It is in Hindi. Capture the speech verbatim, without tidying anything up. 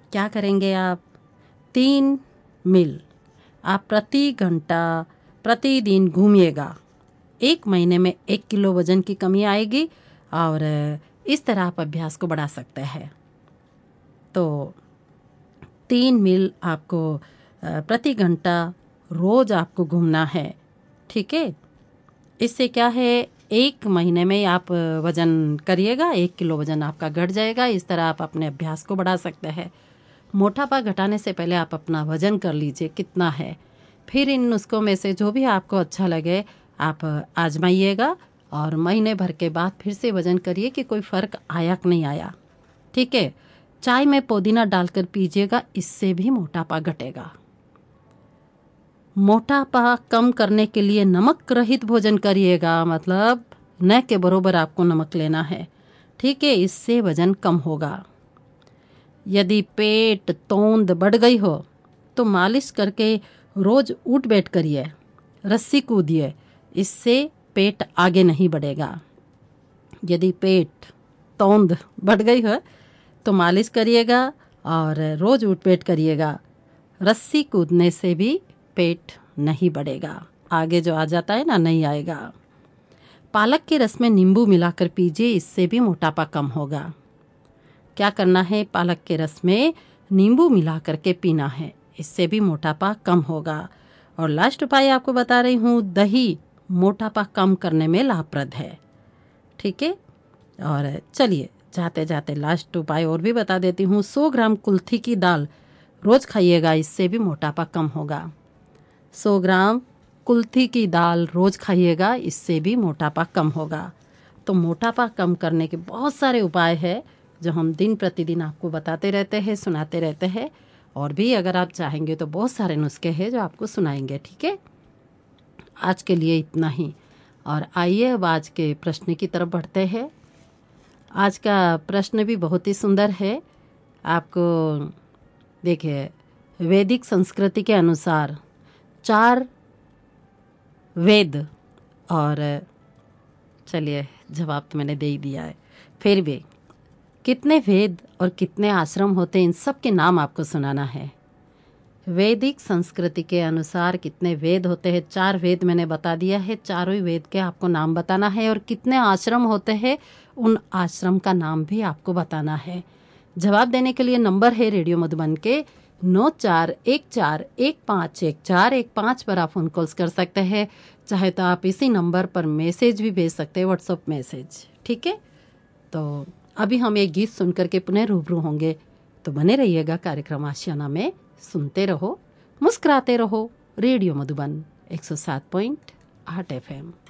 क्या करेंगे आप? तीन मील आप प्रति घंटा प्रतिदिन घूमिएगा। एक महीने में एक किलो वजन की कमी आएगी और इस तरह आप अभ्यास को बढ़ा सकते हैं। तो तीन मील आपको प्रति घंटा रोज आपको घूमना है, ठीक है। इससे क्या है, एक महीने में आप वजन करिएगा, एक किलो वजन आपका घट जाएगा। इस तरह आप अपने अभ्यास को बढ़ा सकते हैं। मोटापा घटाने से पहले आप अपना वजन कर लीजिए कितना है, फिर इन नुस्खों में से जो भी आपको अच्छा लगे आप आजमाइएगा और महीने भर के बाद फिर से वजन करिए कि कोई फ़र्क आया कि नहीं आया, ठीक है। चाय में पुदीना डालकर पीजिएगा, इससे भी मोटापा घटेगा। मोटापा कम करने के लिए नमक रहित भोजन करिएगा, मतलब न के बरोबर आपको नमक लेना है, ठीक है। इससे वजन कम होगा। यदि पेट तोंद बढ़ गई हो तो मालिश करके रोज उठ बैठ करिए, रस्सी कूदिए, इससे पेट आगे नहीं बढ़ेगा। यदि पेट तोंद बढ़ गई हो तो मालिश करिएगा और रोज उठ बैठ करिएगा। रस्सी कूदने से भी पेट नहीं बढ़ेगा, आगे जो आ जाता है ना, नहीं आएगा। पालक के रस में नींबू मिलाकर पीजिए, इससे भी मोटापा कम होगा। क्या करना है, पालक के रस में नींबू मिला करके पीना है, इससे भी मोटापा कम होगा। और लास्ट उपाय आपको बता रही हूँ, दही मोटापा कम करने में लाभप्रद है, ठीक है। और चलिए जाते जाते लास्ट उपाय और भी बता देती हूँ। सौ ग्राम कुल्थी की दाल रोज खाइएगा, इससे भी मोटापा कम होगा। सौ ग्राम कुल्थी की दाल रोज खाइएगा, इससे भी मोटापा कम होगा। तो मोटापा कम करने के बहुत सारे उपाय हैं जो हम दिन प्रतिदिन आपको बताते रहते हैं, सुनाते रहते हैं। और भी अगर आप चाहेंगे तो बहुत सारे नुस्खे हैं जो आपको सुनाएंगे, ठीक है। आज के लिए इतना ही, और आइए अब आज के प्रश्न की तरफ बढ़ते हैं। आज का प्रश्न भी बहुत ही सुंदर है। आपको देखिए, वैदिक संस्कृति के अनुसार चार वेद, और चलिए जवाब तो मैंने दे ही दिया है, फिर भी कितने वेद और कितने आश्रम होते हैं, इन सब के नाम आपको सुनाना है। वैदिक संस्कृति के अनुसार कितने वेद होते हैं, चार वेद मैंने बता दिया है। चारों ही वेद के आपको नाम बताना है, और कितने आश्रम होते हैं उन आश्रम का नाम भी आपको बताना है। जवाब देने के लिए नंबर है रेडियो मधुबन के नौ चार एक चार एक पाँच एक चार एक पाँच पर आप फोन कॉल्स कर सकते हैं। चाहे तो आप इसी नंबर पर मैसेज भी भेज सकते हैं, व्हाट्सएप मैसेज, ठीक है। तो अभी हम एक गीत सुनकर के पुनः रूबरू होंगे, तो बने रहिएगा कार्यक्रम आशियाना में। सुनते रहो, मुस्कुराते रहो। रेडियो मधुबन एक सौ सात पॉइंट आठ एफ एम।